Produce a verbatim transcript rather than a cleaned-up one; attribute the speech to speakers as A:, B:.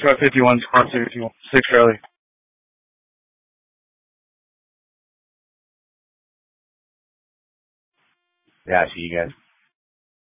A: Truck fifty-one, squad fifty-one, six Charlie.
B: Yeah, I see you guys.